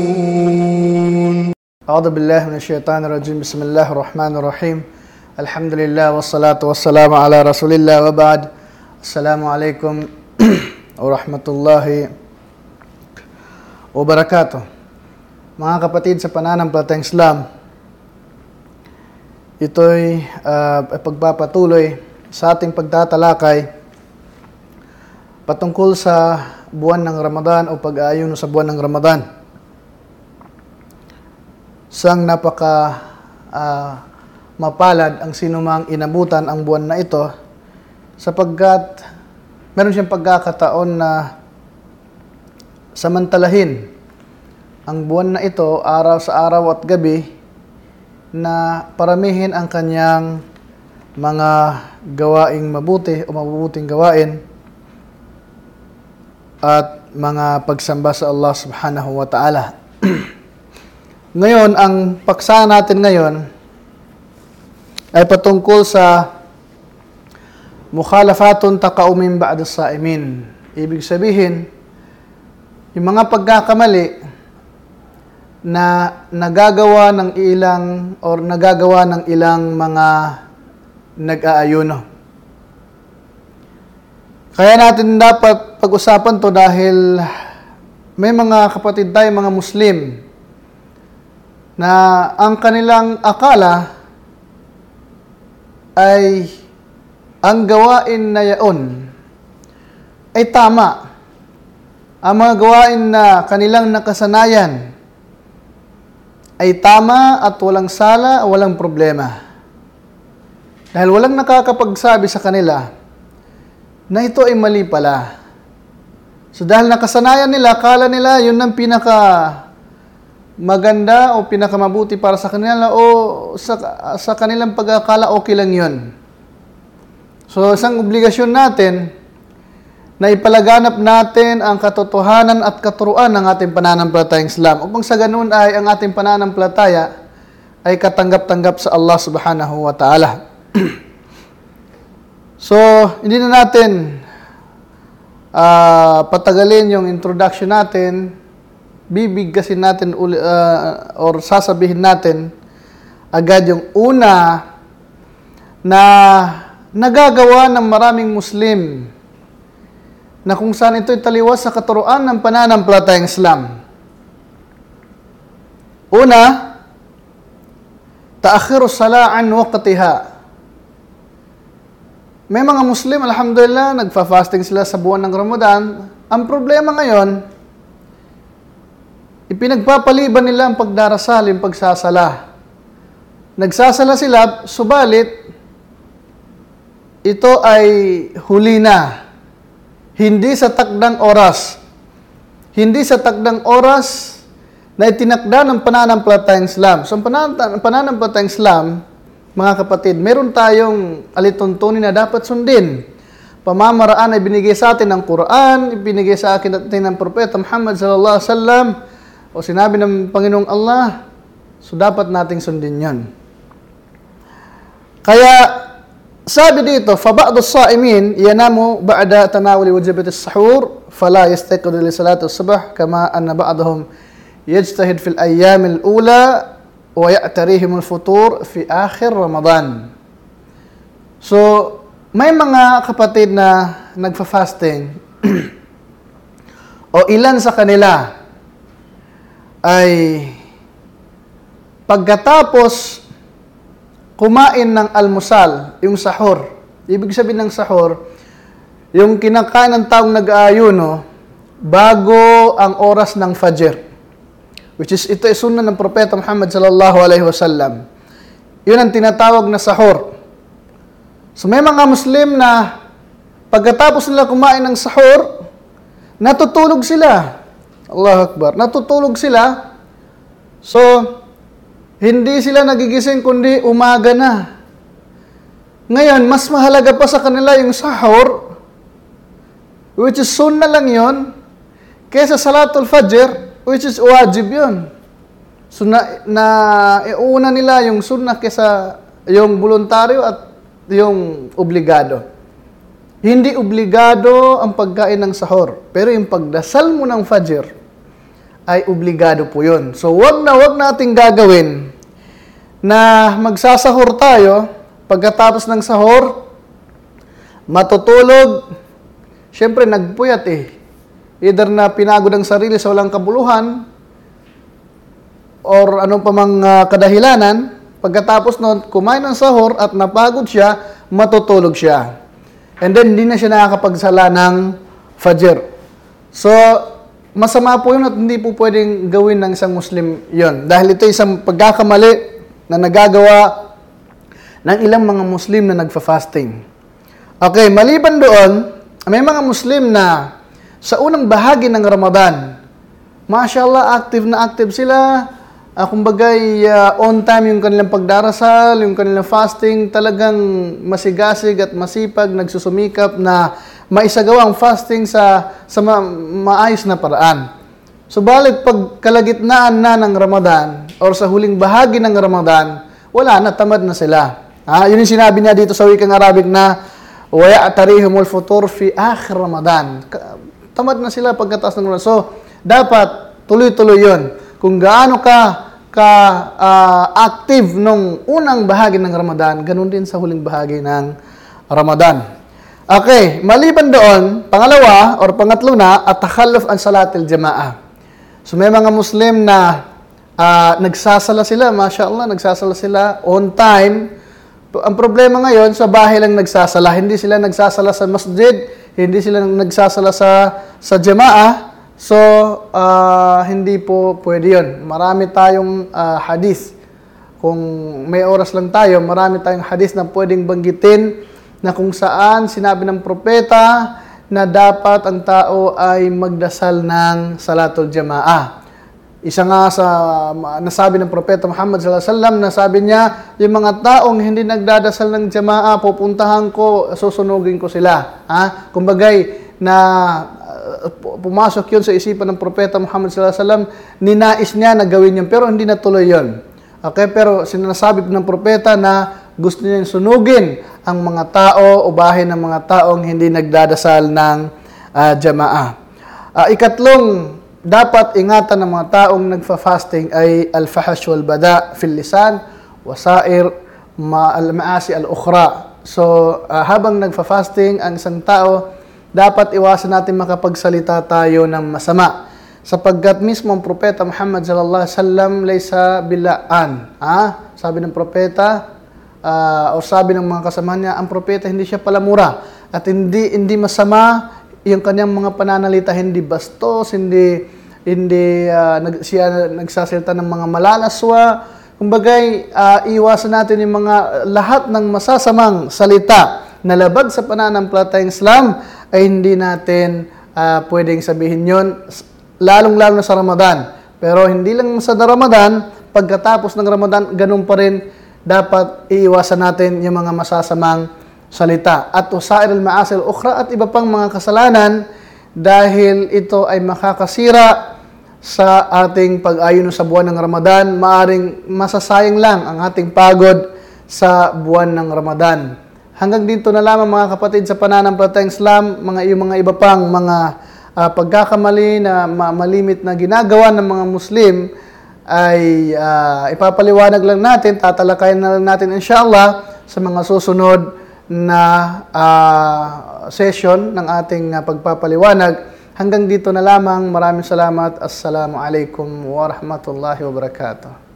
أعوذ بالله من الشيطان الرجيم بسم الله الرحمن الرحيم الحمد لله والصلاة والسلام على رسول الله وبعد السلام عليكم ورحمة الله وبركاته. Mga kapatid sa pananampalatayang Islam, ito'y pagpapatuloy sa ating pagtatalakay patungkol sa buwan ng Ramadan o pag-aayon sa buwan ng Ramadan. Sang napaka mapalad ang sinumang inabutan ang buwan na ito sapagkat meron siyang pagkakataon na samantalahin ang buwan na ito araw sa araw at gabi na paramihin ang kanyang mga gawaing mabuti o mabubuting gawain at mga pagsamba sa Allah subhanahu wa ta'ala. Ngayon, ang paksa natin ngayon ay patungkol sa mukhalafatun taqa'u min ba'da sa'imin. Ibig sabihin, yung mga pagkakamali na nagagawa ng ilang mga nag-aayuno. Kaya natin dapat pag-usapan to dahil may mga kapatid tayo, mga Muslim, na ang kanilang akala ay ang gawain na yaon ay tama. Ang mga gawain na kanilang nakasanayan ay tama at walang sala, walang problema. Dahil walang nakakapagsabi sa kanila na ito ay mali pala. So dahil nakasanayan nila, akala nila yun ang pinaka maganda o pinakamabuti para sa kanila o sa kanilang pag-akala okay lang yun. So isang obligasyon natin na ipalaganap natin ang katotohanan at katuruan ng ating pananampalatayang Islam upang sa ganun ay ang ating pananampalataya ay katanggap-tanggap sa Allah subhanahu wa ta'ala. So hindi na natin patagalin yung introduction natin. Bibigkasin natin or sasabihin natin agad yung una na nagagawa ng maraming Muslim na kung saan ito'y taliwas sa katuruan ng pananampalatayang Islam. Una, ta'akhiru salah an waqtiha. May mga Muslim, alhamdulillah, nagfa-fasting sila sa buwan ng Ramadan. Ang problema ngayon, ipinagpapaliban nila ang pagdarasal, yung pagsasala. Nagsasala sila, subalit, ito ay huli na. Hindi sa takdang oras. Hindi sa takdang oras na itinakda ng pananampalatayang Islam. So, ang pananampalatayang Islam, mga kapatid, meron tayong alituntunin na dapat sundin. Pamamaraan ay binigay sa atin ng Quran, ibinigay sa atin ng Propeta Muhammad sallallahu alaihi wasallam, o sinabi ng Panginoong Allah, so dapat nating sundin yan. Kaya, sabi dito, فَبَعْضُ الصَّائِمِينَ يَنَامُ بَعْدَ تَنَاوُلِ وَجْبَةِ السَّحُورِ فَلَا يَسْتَيْقِظُ لِصَلَاةِ الصُّبْحِ كَمَا أَنَّ بَعْضَهُمْ يَجْتَهِدْ فِي الْأَيَّامِ الْأُولَى وَيَأْتَرِيهِمُ الْفُطُورِ فِي آخِرِ رَمَضَانِ. So, may mga kapatid na nagfa-fasting o ilan sa kanila ay pagkatapos kumain ng almusal, yung sahur. Ibig sabihin ng sahur, yung kinakain ng taong nag-aayuno bago ang oras ng Fajr. Which is, ito ay sunnah ng Propeta Muhammad sallallahu alaihi wasallam. Yun ang tinatawag na sahur. So may mga Muslim na pagkatapos nila kumain ng sahur, natutulog sila. Allahu Akbar. Natutulog sila. So, hindi sila nagigising kundi umaga na. Ngayon, mas mahalaga pa sa kanila yung sahur, which is sunnah lang yun, kaysa salatul fajr, which is wajib yun. So, iuna nila yung sunnah kaysa yung voluntaryo at yung obligado. Hindi obligado ang pagkain ng sahur. Pero yung pagdasal mo ng fajr ay obligado po yun. So, wag nating gagawin na magsasahur tayo, pagkatapos ng sahur, matutulog, syempre nagpuyat Either na pinagod ang sarili sa walang kabuluhan, or anong pa mang kadahilanan, pagkatapos noon, kumain ng sahur at napagod siya, matutulog siya. And then, hindi na siya nakakapagsala ng fajr. So, masama po yun at hindi po pwedeng gawin ng isang Muslim yon. Dahil ito isang pagkakamali na nagagawa ng ilang mga Muslim na nagfa-fasting. Okay, maliban doon, may mga Muslim na sa unang bahagi ng Ramadan, mashallah, active sila. Kumbagay, on time yung kanilang pagdarasal, yung kanilang fasting, talagang masigasig at masipag, nagsusumikap na maisagawa ang fasting sa maayos na paraan. Subalit, pag kalagitnaan na ng Ramadan, or sa huling bahagi ng Ramadan, wala na, tamad na sila. Yun yung sinabi niya dito sa wikang Arabic na, وَيَعْتَرِيهُمُ الْفُطُورُ فِي آخِرِ Ramadan. Tamad na sila pagkatapos ng Ramadan. So, dapat tuloy-tuloy yun. Kung gaano ka active nung unang bahagi ng Ramadan, ganun din sa huling bahagi ng Ramadan. Okay, maliban doon, pangalawa or pangatlo na, at-takhalluf an salatil jama'ah. So may mga Muslim na nagsasala sila, mashallah, nagsasala sila on time. Ang problema ngayon, sa bahay lang nagsasala. Hindi sila nagsasala sa masjid, hindi sila nagsasala sa jama'ah. So, hindi po pwede yun. Marami tayong hadith. Kung may oras lang tayo, marami tayong hadith na pwedeng banggitin na kung saan sinabi ng propeta na dapat ang tao ay magdasal ng salatul jama'ah. Isa nga sa nasabi ng propeta Muhammad sallallahu alaihi wasallam, nasabi niya, yung mga taong hindi nagdadasal ng jama'ah, pupuntahan ko, susunugin ko sila. Kumbagay, na pumasok yun sa isipan ng propeta Muhammad sallallahu alaihi wasallam, ninais niya na gawin yun, pero hindi natuloy yun. Okay, pero sinasabi ng propeta na gusto niya sunugin ang mga tao o bahay ng mga taong hindi nagdadasal ng jama'ah. Ikatlong dapat ingatan ng mga taong nagfa-fasting ay al-fahash wal bada fil lisan wa sa'ir al-maasi al-ukhra. So, habang nagfa-fasting ang isang tao, dapat iwasan natin makapagsalita tayo ng masama. Sapagkat mismo ang propeta Muhammad sallallahu alaihi wasallam laysa bilaan. Sabi ng propeta, o sabi ng mga kasama niya, ang propeta hindi siya palamura at hindi masama yung kanyang mga pananalita, hindi bastos, hindi siya nagsasalita ng mga malalaswa. Kumbagay, iwasan natin yung mga lahat ng masasamang salita na labag sa pananampalatayang Islam ay hindi natin pwedeng sabihin yon, lalong-lalo na sa Ramadan. Pero hindi lang sa Ramadan, pagkatapos ng Ramadan, ganun pa rin dapat iiwasan natin yung mga masasamang salita. At usair al-ma'asil ukhra at iba pang mga kasalanan dahil ito ay makakasira sa ating pag-ayuno sa buwan ng Ramadan. Maaring masasayang lang ang ating pagod sa buwan ng Ramadan. Hanggang dito na lamang mga kapatid sa pananampalatayang Islam, mga iba pang mga pagkakamali na malimit na ginagawa ng mga Muslim ay ipapaliwanag lang natin, tatalakayin na lang natin inshallah sa mga susunod na session ng ating pagpapaliwanag. Hanggang dito na lamang. Maraming salamat. Assalamu alaikum wa rahmatullahi wa barakatuh.